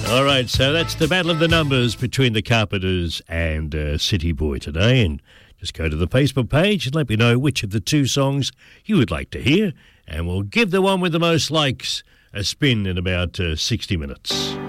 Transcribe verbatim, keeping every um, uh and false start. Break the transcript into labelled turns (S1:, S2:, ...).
S1: All right, so that's the battle of the numbers between the Carpenters and uh, City Boy today. And just go to the Facebook page and let me know which of the two songs you would like to hear. And we'll give the one with the most likes a spin in about uh, sixty minutes.